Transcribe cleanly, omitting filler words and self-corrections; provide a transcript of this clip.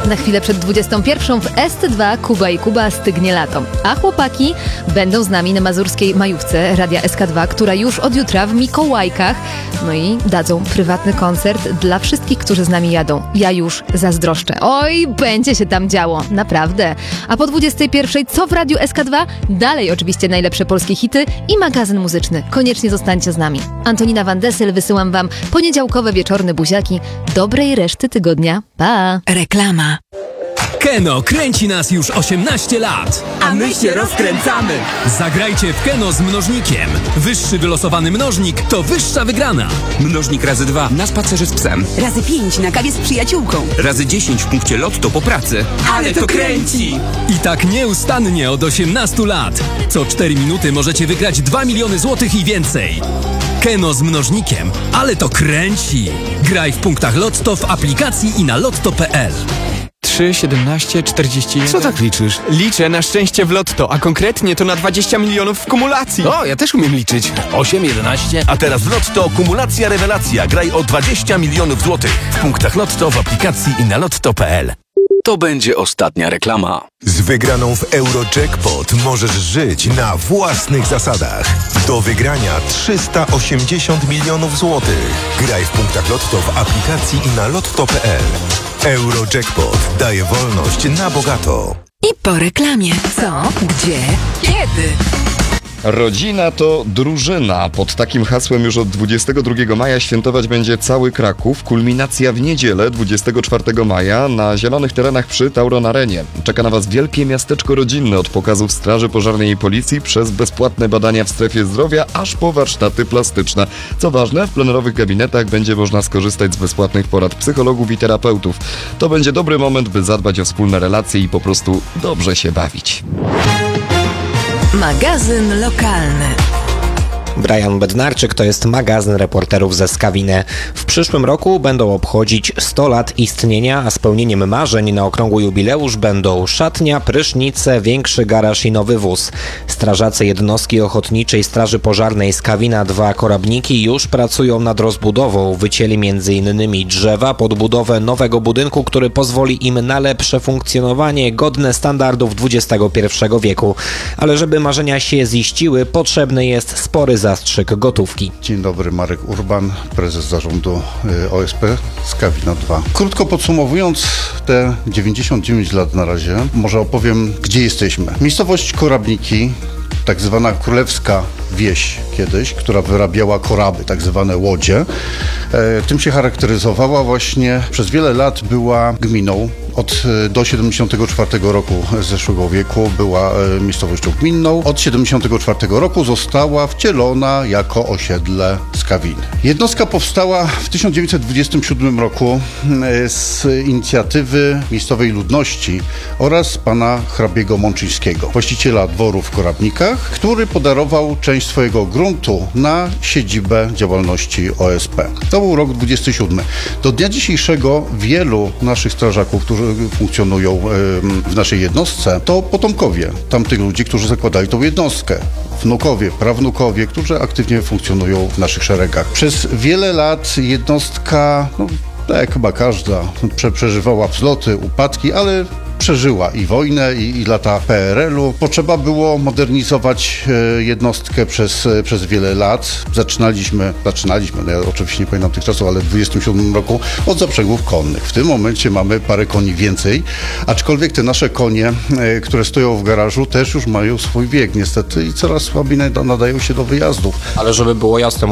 Na chwilę przed 21 w ST2 Kuba i Kuba stygnie lato. A chłopaki będą z nami na mazurskiej majówce Radia SK2, która już od jutra w Mikołajkach. No i dadzą prywatny koncert dla wszystkich, którzy z nami jadą. Ja już zazdroszczę. Oj, będzie się tam działo. Naprawdę. A po 21 co w Radiu SK2? Dalej oczywiście najlepsze polskie hity i magazyn muzyczny. Koniecznie zostańcie z nami. Antonina Van Dessel, wysyłam wam poniedziałkowe wieczorne buziaki. Dobrej reszty tygodnia. Pa! Reklama. Keno kręci nas już 18 lat. A my się rozkręcamy. Zagrajcie w Keno z mnożnikiem. Wyższy wylosowany mnożnik to wyższa wygrana. Mnożnik razy 2 na spacerze z psem. Razy 5 na kawie z przyjaciółką. Razy 10 w punkcie lotto po pracy. Ale to kręci! I tak nieustannie od 18 lat. Co 4 minuty możecie wygrać 2 miliony złotych i więcej. Keno z mnożnikiem, ale to kręci. Graj w punktach Lotto w aplikacji i na lotto.pl. 3, 17, 41... Co tak liczysz? Liczę na szczęście w lotto, a konkretnie to na 20 milionów w kumulacji. O, ja też umiem liczyć. 8, 11. A teraz w Lotto kumulacja rewelacja. Graj o 20 milionów złotych. W punktach Lotto w aplikacji i na lotto.pl. To będzie ostatnia reklama. Z wygraną w Eurojackpot możesz żyć na własnych zasadach. Do wygrania 380 milionów złotych. Graj w punktach Lotto w aplikacji i na lotto.pl. Eurojackpot daje wolność na bogato. I po reklamie. Co? Gdzie? Kiedy? Rodzina to drużyna. Pod takim hasłem już od 22 maja świętować będzie cały Kraków. Kulminacja w niedzielę 24 maja na zielonych terenach przy Tauron Arenie. Czeka na Was wielkie miasteczko rodzinne od pokazów Straży Pożarnej i Policji przez bezpłatne badania w strefie zdrowia aż po warsztaty plastyczne. Co ważne, w plenerowych gabinetach będzie można skorzystać z bezpłatnych porad psychologów i terapeutów. To będzie dobry moment, by zadbać o wspólne relacje i po prostu dobrze się bawić. Magazyn lokalny. Brian Bednarczyk to jest magazyn reporterów ze Skawiny. W przyszłym roku będą obchodzić 100 lat istnienia, a spełnieniem marzeń na okrągły jubileusz będą szatnia, prysznice, większy garaż i nowy wóz. Strażacy jednostki Ochotniczej Straży Pożarnej Skawina 2 Korabniki już pracują nad rozbudową. Wycięli m.in. drzewa pod budowę nowego budynku, który pozwoli im na lepsze funkcjonowanie godne standardów XXI wieku. Ale żeby marzenia się ziściły, potrzebny jest spory zastrzyk gotówki. Dzień dobry, Marek Urban, prezes zarządu OSP Skawina 2. Krótko podsumowując te 99 lat na razie, może opowiem, gdzie jesteśmy. Miejscowość Korabniki, tak zwana królewska wieś kiedyś, która wyrabiała koraby, tak zwane łodzie. Tym się charakteryzowała właśnie, przez wiele lat była gminą. Do 74 roku zeszłego wieku była miejscowością gminną. Od 74 roku została wcielona jako osiedle Skawiny. Jednostka powstała w 1927 roku z inicjatywy miejscowej ludności oraz pana hrabiego Mączyńskiego, właściciela dworu w Korabnikach, który podarował część swojego gruntu na siedzibę działalności OSP. To był rok 27. Do dnia dzisiejszego wielu naszych strażaków, którzy funkcjonują w naszej jednostce, to potomkowie tamtych ludzi, którzy zakładali tą jednostkę. Wnukowie, prawnukowie, którzy aktywnie funkcjonują w naszych szeregach. Przez wiele lat jednostka, tak jak chyba każda, przeżywała wzloty, upadki, ale przeżyła i wojnę, i lata PRL-u. Potrzeba było modernizować jednostkę przez wiele lat. Zaczynaliśmy, ja oczywiście nie pamiętam tych czasów, ale w 27 roku od zaprzęgów konnych. W tym momencie mamy parę koni więcej, aczkolwiek te nasze konie, które stoją w garażu, też już mają swój wiek niestety i coraz słabiej nadają się do wyjazdów. Ale żeby było jasne,